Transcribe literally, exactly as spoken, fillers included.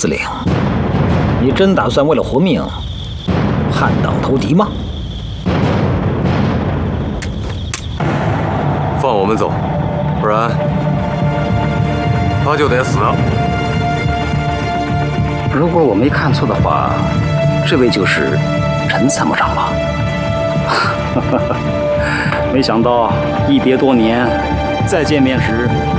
司令，你真打算为了活命撼党投敌吗？ 放我们走，不然他就得死。 如果我没看错的话，这位就是陈参谋长吧？没想到一别多年，再见面时